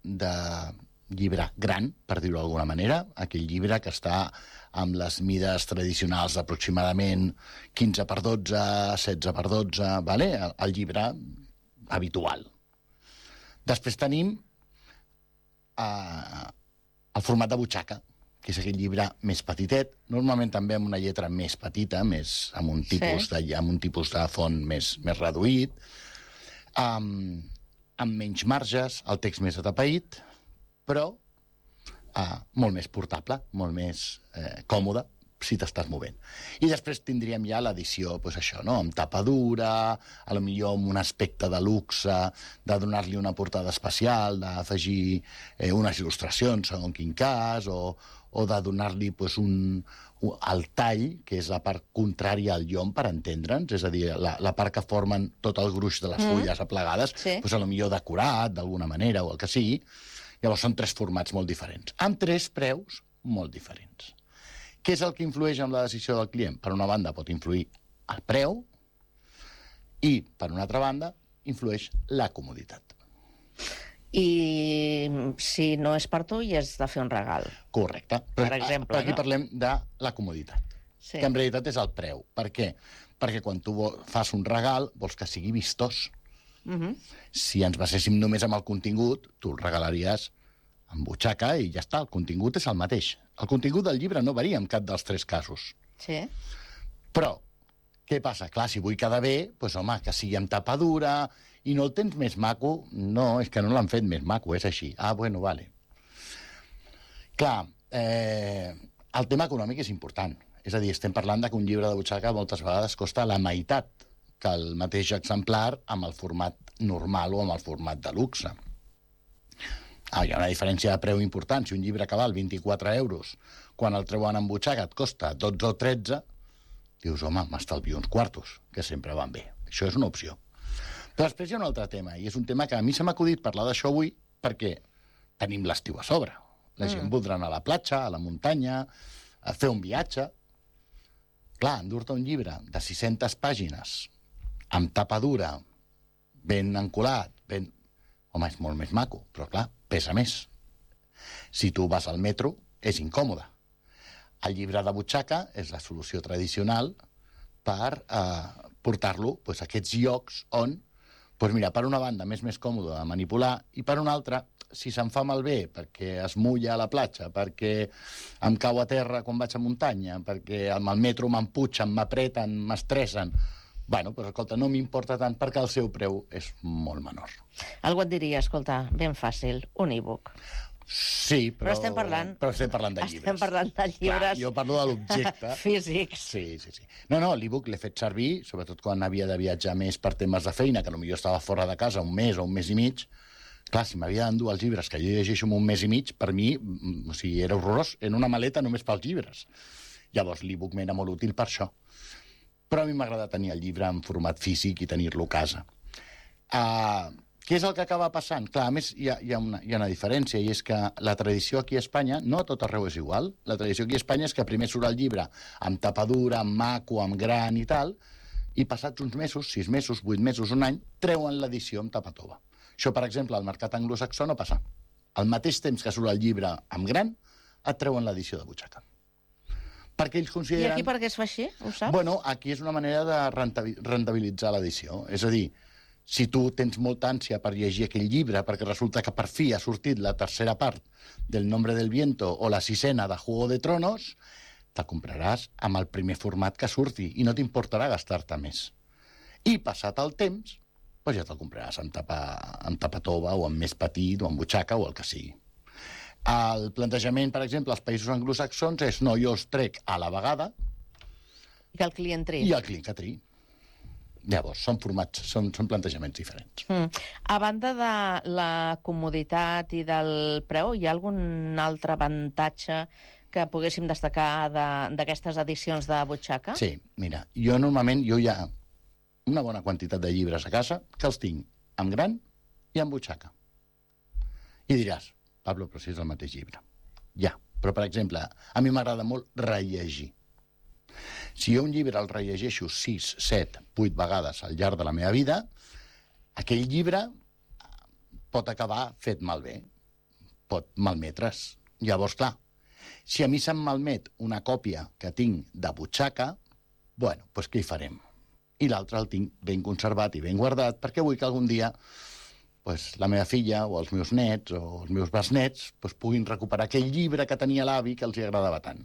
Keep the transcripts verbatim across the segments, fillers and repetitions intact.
de llibre gran, per dir-ho d'alguna manera, aquell llibre que està amb les mides tradicionals d'aproximadament quinze per dotze, setze per dotze, vale? el, el llibre habitual. Després tenim eh, el format de butxaca, que és aquell llibre més petitet, normalment també amb una lletra més petita, més, amb, un tipus sí. de, amb un tipus de font més, més reduït, amb, amb menys marges, el text més atapeït, però uh, molt més portable, molt més eh, còmode, si t'estàs movent. I després tindríem ja l'edició, doncs això, no? Amb tapa dura, a lo millor amb un aspecte de luxe, de donar-li una portada especial, d'afegir eh, unes il·lustracions, segons quin cas, o, o de donar-li doncs, un, un, el tall, que és la part contrària al llom, per entendre'ns, és a dir, la, la part que formen tot el gruix de les mm. fulles aplegades, sí. doncs, a lo millor decorat, d'alguna manera, o el que sigui. Llavors són tres formats molt diferents, amb tres preus molt diferents. Què és el que influeix en la decisió del client? Per una banda pot influir el preu i, per una altra banda, influeix la comoditat. I si no és per tu i has de fer un regal. Correcte. Però, per exemple, però aquí no? parlem de la comoditat, sí. que en realitat és el preu. Per què? Perquè quan tu fas un regal vols que sigui vistós. Uh-huh. Si ens baséssim només amb el contingut, tu el regalaries amb butxaca i ja està, el contingut és el mateix. El contingut del llibre no varia en cap dels tres casos. Sí. Però, què passa? Clar, si vull quedar bé, doncs home, que sigui amb tapa dura i no el tens més maco. No, és que no l'han fet més maco, és així. Ah, bueno, vale. Clar, eh, el tema econòmic és important. És a dir, estem parlant de que un llibre de butxaca moltes vegades costa la meitat que el mateix exemplar amb el format normal o amb el format de luxe. Ah, hi ha una diferència de preu important. Si un llibre que val vint-i-quatre euros, quan el treuen en butxaca et costa dotze o tretze, dius, home, m'estalvio uns quartos, que sempre van bé. Això és una opció. Però després hi ha un altre tema, i és un tema que a mi se m'ha acudit parlar d'això avui perquè tenim l'estiu a sobre. La gent mm. voldrà anar a la platja, a la muntanya, a fer un viatge. Clar, endur-te un llibre de sis-centes pàgines amb tapa dura, ben encolat, ben... Home, és molt més maco, però clar, pesa més. Si tu vas al metro, és incòmode. El llibre de butxaca és la solució tradicional per eh, portar-lo pues, a aquests llocs on, pues, mira, per una banda, m'és més còmode de manipular, i per una altra, si se'm fa malbé, perquè es mulla a la platja, perquè em cau a terra quan vaig a muntanya, perquè amb el metro m'emputxen, m'apreten, m'estressen... Bueno, doncs, escolta, no m'importa tant perquè el seu preu és molt menor. Algú et diria, escolta, ben fàcil, un e-book. Sí, però... Però estem parlant... Però estem parlant de llibres. Estem parlant de llibres... Clar, jo parlo de l'objecte. Físics. Sí, sí, sí. No, no, l'e-book l'he fet servir, sobretot quan havia de viatjar més per temes de feina, que potser estava fora de casa un mes o un mes i mig. Clar, si m'havia d'endur els llibres que jo llegeixo en un mes i mig, per mi, o sigui, era horrorós, en una maleta només pels llibres. Llavors, l'e-book m'era molt útil per això. Però a mi m'agrada tenir el llibre en format físic i tenir-lo a casa. Uh, què és el que acaba passant? Clar, a més, hi ha, hi, ha una, hi ha una diferència, i és que la tradició aquí a Espanya, no a tot arreu és igual, la tradició aquí a Espanya és que primer surt el llibre amb tapadura, amb maco, amb gran i tal, i passats uns mesos, sis mesos, vuit mesos, un any, treuen l'edició amb tapa tova. Això, per exemple, al mercat anglosaxó no passa. Al mateix temps que surt el llibre amb gran, et treuen l'edició de butxaca. Perquè ells consideren... I aquí per què es fa així? Ho saps? Bueno, aquí és una manera de rentabilitzar l'edició. És a dir, si tu tens molta ànsia per llegir aquell llibre, perquè resulta que per fi ha sortit la tercera part del Nombre del Viento o la sisena de Juego de Tronos, te compraràs amb el primer format que surti i no t'importarà gastar-te més. I passat el temps, doncs ja te'l compraràs amb tapa, amb tapa tova o amb més petit o amb butxaca o el que sigui. El plantejament, per exemple, als països anglosaxons és no, jo els trec a la vegada i que el client triï. I el client que triï. Llavors, són formats, són, són plantejaments diferents. Mm. A banda de la comoditat i del preu, hi ha algun altre avantatge que poguéssim destacar d'aquestes edicions de butxaca? Sí, mira, jo normalment jo hi ha una bona quantitat de llibres a casa que els tinc amb gran i amb butxaca. I diràs, Pablo, però si és el mateix llibre. Ja, però, per exemple, a mi m'agrada molt rellegir. Si jo un llibre el rellegeixo sis, set, vuit vegades al llarg de la meva vida, aquell llibre pot acabar fet malbé. pot malmetre's. Llavors, clar, si a mi se'm malmet una còpia que tinc de butxaca, bueno, doncs què hi farem? I l'altre el tinc ben conservat i ben guardat perquè vull que algun dia pues, la meva filla o els meus nets o els meus besnets pues, puguin recuperar aquell llibre que tenia l'avi que els hi agradava tant.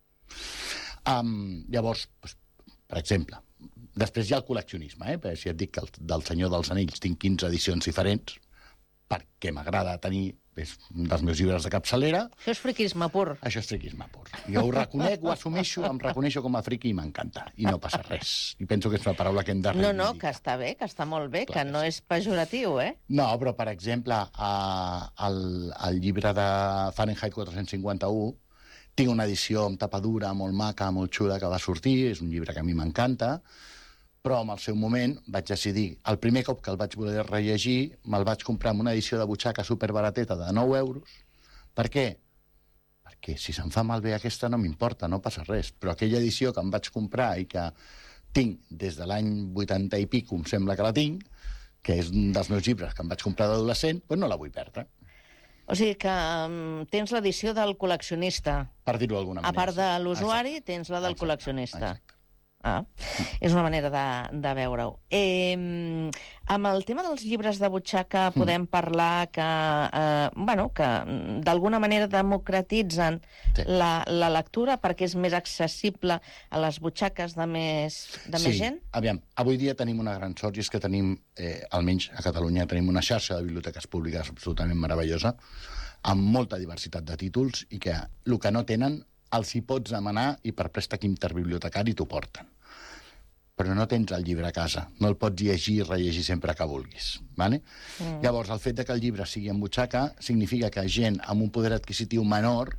Um, llavors, pues, per exemple, després hi ha el col·leccionisme, eh? Perquè si et dic que el, del Senyor dels Anells tinc quinze edicions diferents, perquè m'agrada tenir és un dels meus llibres de capçalera. Això és friquisme pur. Això és friquisme pur. Jo ho reconec, ho assumeixo, em reconeixo com a friqui i m'encanta. I no passa res. I penso que és una paraula que hem de reivindicar. No, no, que està bé, que està molt bé, clar, que no és pejoratiu, eh? No, però, per exemple, el, el llibre de Fahrenheit quatre-cents cinquanta-u tinc una edició amb tapadura molt maca, molt xula, que va sortir, és un llibre que a mi m'encanta, però en el seu moment vaig decidir, el primer cop que el vaig voler rellegir, me'l vaig comprar amb una edició de butxaca superbarateta de nou euros. Per què? Perquè si se'm fa malbé aquesta no m'importa, no passa res. Però aquella edició que em vaig comprar i que tinc des de l'any vuitanta i pico, em sembla que la tinc, que és un dels meus llibres que em vaig comprar d'adolescent, doncs no la vull perdre. O sigui que um, tens l'edició del col·leccionista. Per dir-ho d'alguna manera. A part de l'usuari, tens la del exacte, col·leccionista. Exacte. Ah, és una manera de, de veure-ho. Eh, amb el tema dels llibres de butxaca podem parlar que, eh, bueno, que d'alguna manera democratitzen sí. la, la lectura perquè és més accessible a les butxaques de més, de sí. més gent? Aviam, avui dia tenim una gran sort i és que tenim, eh, almenys a Catalunya, tenim una xarxa de biblioteques públiques absolutament meravellosa, amb molta diversitat de títols i que el que no tenen els hi pots demanar i per préstec interbibliotecari t'ho porten. Però no tens el llibre a casa, no el pots llegir i rellegir sempre que vulguis. Vale? Mm. Llavors, el fet de que el llibre sigui en butxaca significa que gent amb un poder adquisitiu menor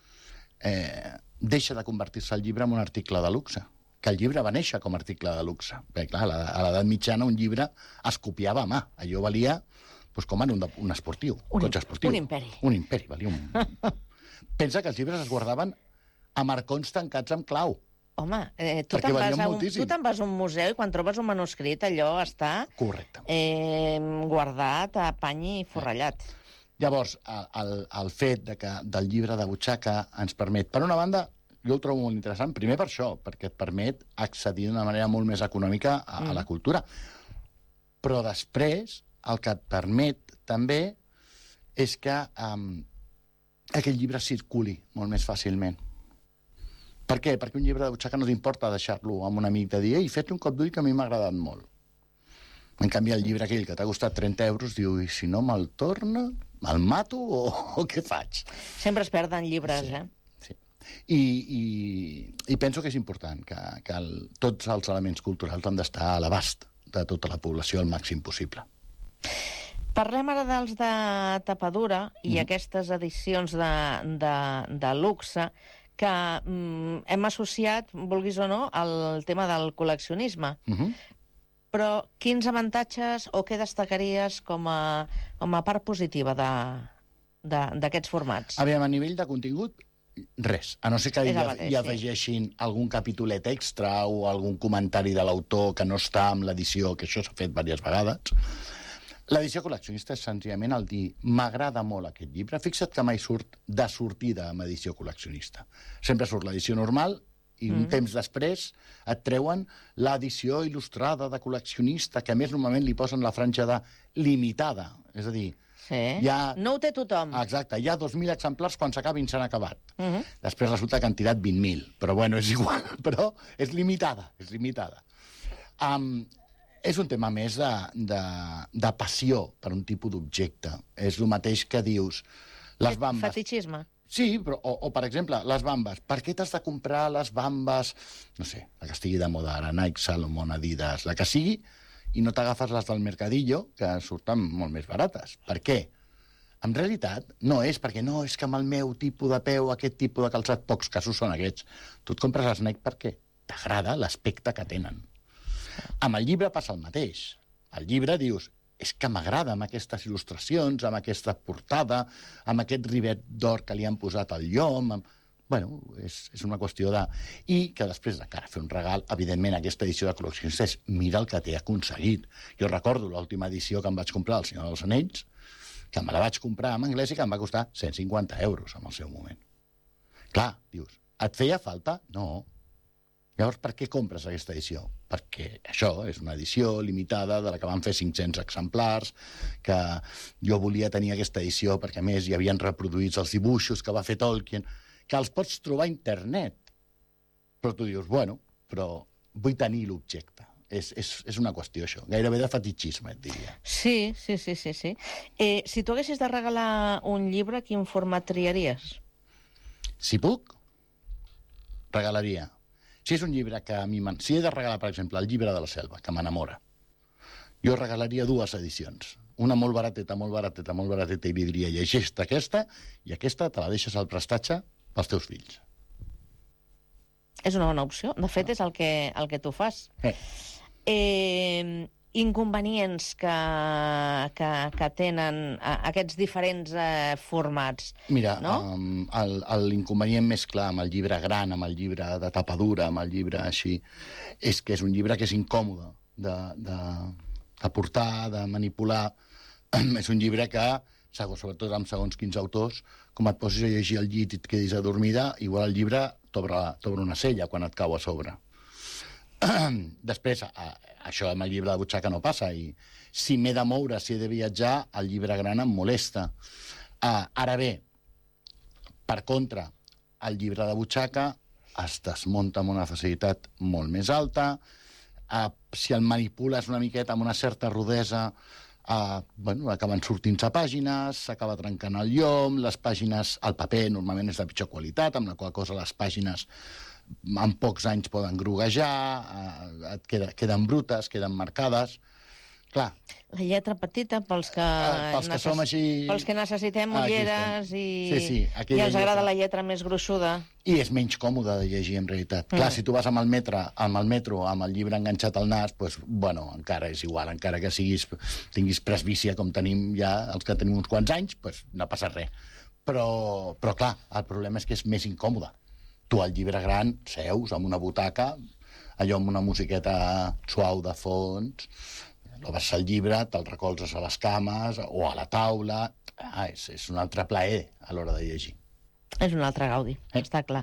eh, deixa de convertir-se el llibre en un article de luxe. Que el llibre va néixer com a article de luxe. Perquè, clar, a l'edat mitjana un llibre es copiava a mà. Allò valia doncs, com en un, un esportiu, un cotxe esportiu. Un imperi. Un imperi, valia un... Pensa que els llibres es guardaven a marcons tancats amb clau. Home, eh, tu te'n vas, te vas a un museu i quan trobes un manuscrit allò està correcte. Eh, guardat a pany i forrellat. Llavors, el, el fet de que del llibre de butxaca ens permet, per una banda, jo ho trobo molt interessant, primer per això, perquè et permet accedir d'una manera molt més econòmica a, mm. a la cultura. Però després, el que et permet també és que um, aquell llibre circuli molt més fàcilment. Per què? Perquè un llibre de butxaca no t'importa deixar-lo amb un amic de dir «Ei, fet un cop d'ull que a mi m'ha agradat molt». En canvi, el llibre aquell que t'ha costat trenta euros diu «I si no me'l torna, me'l mato o, o què faig?» Sempre es perden llibres, sí, eh? Sí. I, i, I penso que és important que, que el, tots els elements culturals han d'estar a l'abast de tota la població al màxim possible. Parlem ara dels de tapadura i mm. aquestes edicions de, de, de luxe que mm, hem associat, vulguis o no, al tema del col·leccionisme. Mm-hmm. Però quins avantatges o què destacaries com a, com a part positiva d'aquests formats? Aviam, a nivell de contingut, res. A no ser que hi, mateix, hi afegeixin sí. algun capítolet extra o algun comentari de l'autor que no està amb l'edició, que això s'ha fet diverses vegades. L'edició col·leccionista és senzillament el dir m'agrada molt aquest llibre. Fixa't que mai surt de sortida amb edició col·leccionista. Sempre surt l'edició normal i un mm. temps després et treuen l'edició il·lustrada de col·leccionista, que a més normalment li posen la franja de limitada. És a dir, sí. ja... no ho té tothom. Exacte, hi ha dos mil exemplars, quan s'acabin s'han acabat. Mm -hmm. Després resulta que han tirat vint mil, però bueno, és igual. Però és limitada, és limitada. Um, És un tema més de, de, de passió per un tipus d'objecte. És el mateix que dius... Les bambes... Fetichisme. Sí, però, o, o, per exemple, les bambes. Per què t'has de comprar les bambes, no sé, la que estigui de moda ara, Nike, Salomon, Adidas, la que sigui, i no t'agafes les del Mercadillo, que surten molt més barates. Per què? En realitat, no és perquè no, és que amb el meu tipus de peu, aquest tipus de calçat, pocs casos són aquests. Tu et compres les Nike perquè t'agrada l'aspecte que tenen. Amb el llibre passa el mateix. Al llibre dius, és que m'agrada amb aquestes il·lustracions, amb aquesta portada, amb aquest rivet d'or que li han posat al llom. Amb... Bueno, és, és una qüestió de... I que després de cara a fer un regal, evidentment, aquesta edició de col·leccionista és mira el que t'he aconseguit. Jo recordo l'última edició que em vaig comprar, El Senyor dels Anells, que me la vaig comprar en anglès i que em va costar cent cinquanta euros en el seu moment. Clar, dius, et feia falta? No. Llavors, per què compres aquesta edició? Perquè això és una edició limitada de la que van fer cinc-cents exemplars, que jo volia tenir aquesta edició perquè, a més, hi havien reproduïts els dibuixos que va fer Tolkien, que els pots trobar a internet. Però tu dius, bueno, però vull tenir l'objecte. És, és, és una qüestió, això. Gairebé de fetichisme, et diria. Sí, sí, sí, sí. sí. Eh, si tu haguessis de regalar un llibre, quin format triaries? Si puc, regalaria. Si és un llibre que a mi... Si he de regalar, per exemple, el llibre de la selva, que m'enamora, jo regalaria dues edicions. Una molt barateta, molt barateta, molt barateta, i li diria, llegeix-te aquesta, i aquesta te la deixes al prestatge pels teus fills. És una bona opció. De fet, és el que, el que tu fas. Eh. Eh, inconvenients que, que, que tenen aquests diferents eh, formats. Mira, no? um, l'inconvenient més clar amb el llibre gran, amb el llibre de tapa dura, amb el llibre així, és que és un llibre que és incòmode de, de, de portar, de manipular. És un llibre que, sobretot amb segons quins autors, com et posis a llegir al llit i et quedis adormida, igual el llibre t'obre una cella quan et cau a sobre. Després, això amb el llibre de butxaca no passa, i si m'he de moure, si he de viatjar, el llibre gran em molesta. Ara bé, per contra, el llibre de butxaca es desmunta amb una facilitat molt més alta, si el manipules una miqueta amb una certa rudesa, bueno, acaben sortint-se pàgines, s'acaba trencant el llom, les pàgines, el paper normalment és de pitjor qualitat, amb la qual cosa les pàgines en pocs anys poden groguejar, et queda, queden brutes, queden marcades. Clar. La lletra petita, pels que, uh, pels que necess... som així... Pels que necessitem ulleres ah, i... Sí, sí, i ens agrada lletra. La lletra més gruixuda. I és menys còmode de llegir, en realitat. Mm. Clar, si tu vas amb el, metre, amb el metro amb el llibre enganxat al nas, doncs, bueno, encara és igual, encara que siguis, tinguis presbícia, com tenim ja els que tenim uns quants anys, doncs no passa res. Però, però clar, el problema és que és més incòmode. Tu al llibre gran seus amb una butaca, allò amb una musiqueta suau de fons, obres el llibre, te'l recolzes a les cames o a la taula. Ah, és, és un altre plaer a l'hora de llegir. És un altre gaudi, eh? Està clar.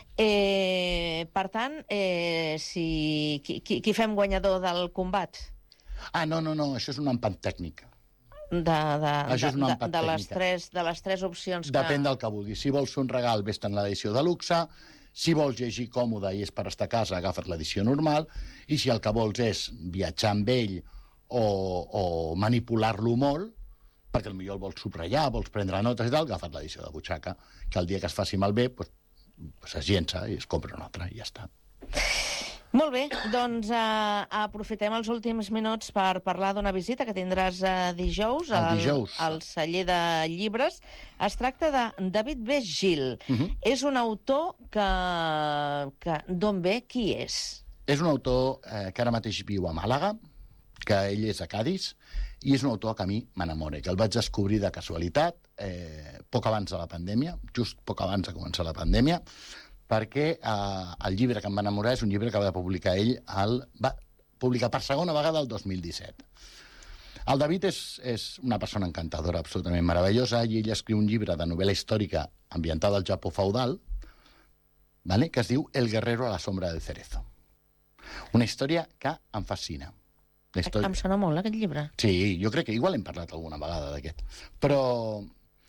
Eh, per tant, eh, si, qui, qui, qui fem guanyador del combat? Ah, no, no, no, això és un empat tècnic. De, de, Això és un de, empat de, les tècnica. tres, de les tres opcions que... Depèn del que vulguis. Si vols fer un regal, vés-te'n l'edició de luxe. Si vols llegir còmode i és per estar a casa, agafa't l'edició normal. I si el que vols és viatjar amb ell o, o manipular-lo molt, perquè potser el vols subratllar, vols prendre notes i tal, agafa't l'edició de butxaca, que el dia que es faci malbé, pues, pues es llença i es compra una altra i ja està. Molt bé, doncs uh, aprofitem els últims minuts per parlar d'una visita que tindràs uh, dijous, el dijous al, al celler de llibres. Es tracta de David B. Gil. Uh -huh. És un autor que... que d'on ve? Qui és? És un autor eh, que ara mateix viu a Màlaga, que ell és a Cadis, i és un autor que a mi m'enamora, que el vaig descobrir de casualitat, eh, poc abans de la pandèmia, just poc abans de començar la pandèmia, perquè eh, el llibre que em va enamorar és un llibre que va publicar ell, el, va publicar per segona vegada el dos mil disset. El David és, és una persona encantadora, absolutament meravellosa, i ell escriu un llibre de novel·la històrica ambientada al Japó feudal, vale? Que es diu El guerrero a la sombra del cerezo. Una història que em fascina. Història... Em sona molt, aquest llibre. Sí, jo crec que igual hem parlat alguna vegada d'aquest. Però...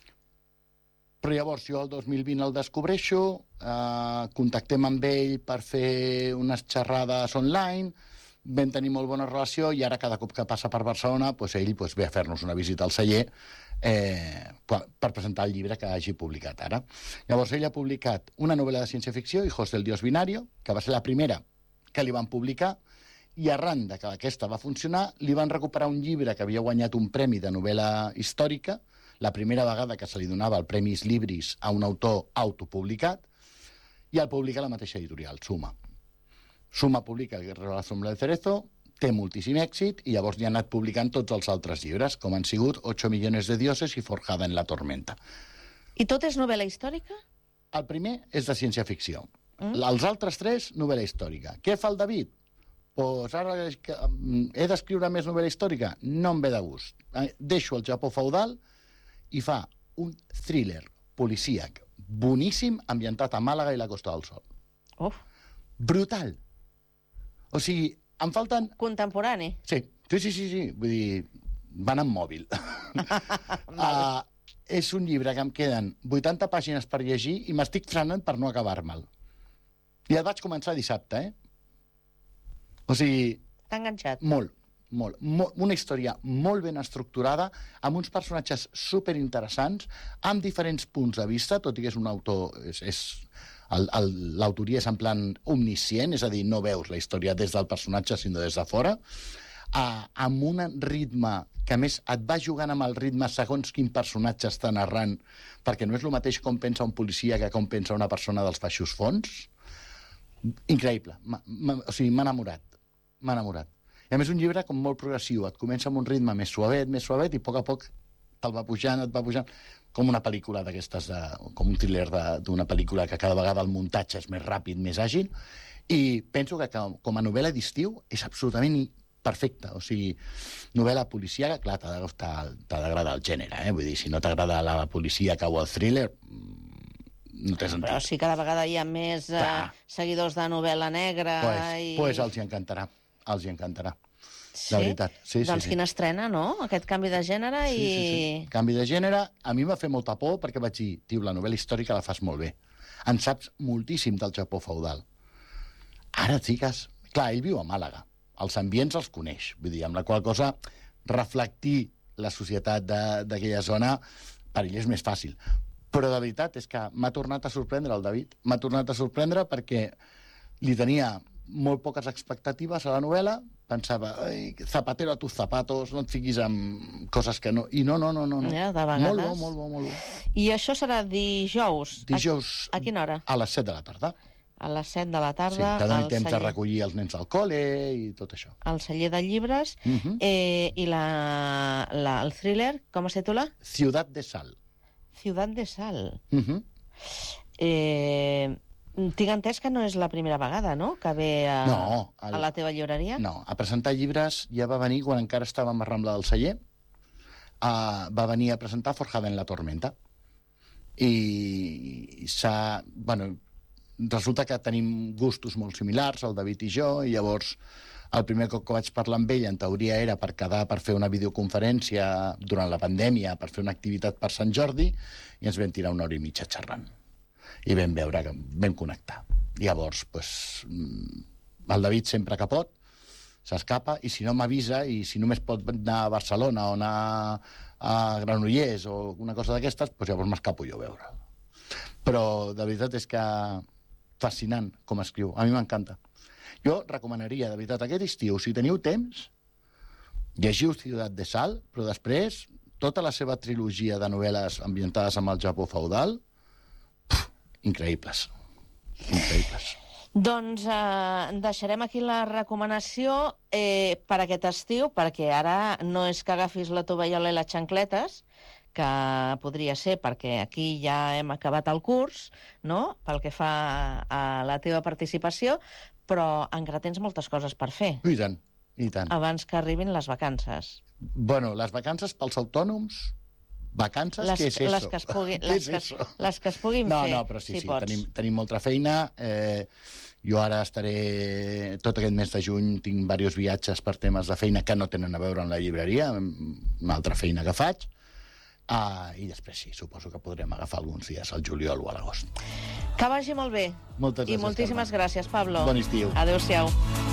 Però llavors jo el dos mil vint el descobreixo, eh, contactem amb ell per fer unes xerrades online, vam tenir molt bona relació i ara cada cop que passa per Barcelona pues ell pues, ve a fer-nos una visita al celler eh, per, per presentar el llibre que hagi publicat ara. Llavors ell ha publicat una novel·la de ciència-ficció, Hijos del Dios Binario, que va ser la primera que li van publicar, i arran de que aquesta va funcionar, li van recuperar un llibre que havia guanyat un premi de novel·la històrica, la primera vegada que se li donava el Premis Libris a un autor autopublicat, i el publica la mateixa editorial, Suma. Suma publica El guerrero a la sombra del cerezo, té moltíssim èxit, i llavors n'hi ha anat publicant tots els altres llibres, com han sigut ocho millones de dioses i Forjada en la tormenta. I tot és novel·la històrica? El primer és de ciència-ficció. Mm. Els altres tres, novel·la històrica. Què fa el David? Pues ara he d'escriure més novel·la històrica? No em ve de gust. Deixo el Japó feudal, i fa un thriller policíac boníssim ambientat a Màlaga i la Costa del Sol. Uf. Brutal. O sigui, em falten... Contemporani. Sí, sí, sí, sí, sí. Vull dir, van amb mòbil. uh, és un llibre que em queden vuitanta pàgines per llegir i m'estic frenant per no acabar-me'l. I el vaig començar dissabte, eh? O sigui... T'ha enganxat. Molt, molt. Mo- una història molt ben estructurada, amb uns personatges superinteressants, amb diferents punts de vista, tot i que és un autor... És, és, el- el- l'autoria és en plan omniscient, és a dir, no veus la història des del personatge, sinó des de fora, uh, amb un ritme que, a més, et va jugant amb el ritme segons quin personatge està narrant, perquè no és el mateix com pensa un policia que com pensa una persona dels baixos fons. Increïble. M -m o sigui, m'ha enamorat. M'ha enamorat. I a més un llibre com molt progressiu, et comença amb un ritme més suavet, més suavet, i a poc a poc te'l va pujant, et va pujant, com una pel·lícula d'aquestes, de, com un thriller d'una pel·lícula que cada vegada el muntatge és més ràpid, més àgil, i penso que com a novel·la d'estiu és absolutament perfecta. O sigui, novel·la policíaca, clar, t'ha d'agradar el gènere, eh? Vull dir, si no t'agrada la policíaca o el thriller, no té sentit. Però si cada vegada hi ha més eh, seguidors de novel·la negra... Pues, i... pues els hi encantarà. Els hi encantarà. Sí? De veritat. Sí, Doncs sí, sí. quina estrena, no? Aquest canvi de gènere Sí, i... sí, sí. Canvi de gènere, a mi m'ha fet molta por perquè vaig dir, tio, la novel·la històrica la fas molt bé. En saps moltíssim del Japó feudal. Ara et fiques... Clar, ell viu a Màlaga. Els ambients els coneix. Vull dir, amb la qual cosa reflectir la societat d'aquella zona per ell és més fàcil. Però de veritat és que m'ha tornat a sorprendre el David. M'ha tornat a sorprendre perquè li tenia molt poques expectatives a la novel·la, pensava, ai, zapatero a tus zapatos, no et fiquis amb coses que no... I no, no, no, no. no. Ja, de vegades. Molt bo, molt bo, molt bo. I això serà dijous? Dijous... A, a quina hora? A les set de la tarda. A les set de la Sí, tarda. que doni al temps de celler- recollir els nens al col·le i tot això. al celler de llibres. Uh -huh. eh, I la, la, el thriller, com es titula? Ciutat de Sal. Ciutat de Sal. Uh -huh. Eh, tinc entès que no és la primera vegada, no?, que ve a, No, el- a la teva llibreria. No, a presentar llibres ja va venir quan encara estàvem a Rambla del Celler. Uh, va venir a presentar Forjada en la Tormenta. I s'ha... Bueno, resulta que tenim gustos molt similars, el David i jo, i llavors el primer cop que vaig parlar amb ell, en teoria, era per quedar per fer una videoconferència durant la pandèmia, per fer una activitat per Sant Jordi, i ens vam tirar una hora i mitja xerrant. I vam veure que vam connectar. Llavors, pues, el David sempre que pot s'escapa, i si no m'avisa, i si només pot anar a Barcelona o anar a Granollers o una cosa d'aquestes, pues llavors m'escapo jo a veure'l. Però de veritat és que fascinant com escriu. A mi m'encanta. Jo recomanaria, de veritat, aquest estiu, si teniu temps, llegiu Ciutat de Sal, però després tota la seva trilogia de novel·les ambientades amb el Japó feudal, pff, increïbles. Increïbles. Doncs eh, deixarem aquí la recomanació eh, per aquest estiu, perquè ara no és que agafis la tovallola i les xancletes, que podria ser perquè aquí ja hem acabat el curs, no?, pel que fa a la teva participació, però encara tens moltes coses per fer I tant, i tant. abans que arribin les vacances. Bueno, les vacances pels autònoms, vacances, Les, què és eso? les, que es pugui, Què les, és que, eso? les que es puguin No, fer, no, però sí, si sí, pots. tenim, tenim molta feina. Eh, jo ara estaré... Tot aquest mes de juny tinc diversos viatges per temes de feina que no tenen a veure amb la llibreria, una altra feina que faig. Ah, I després sí, suposo que podrem agafar alguns dies al juliol o a l'agost. Que vagi molt bé. Moltes I gràcies, moltíssimes Carme. gràcies, Pablo. Bon estiu. Adéu-siau.